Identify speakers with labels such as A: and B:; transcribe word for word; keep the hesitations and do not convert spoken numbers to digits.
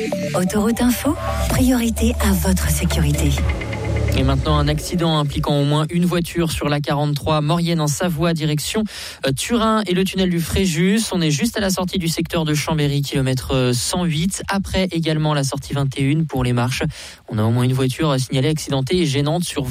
A: Autoroute Info, priorité à votre sécurité.
B: Et maintenant, un accident impliquant au moins une voiture sur la quarante-trois, Maurienne en Savoie, direction Turin et le tunnel du Fréjus. On est juste à la sortie du secteur de Chambéry, kilomètre cent huit. Après également la sortie vingt et un pour les Marches. On a au moins une voiture signalée accidentée et gênante sur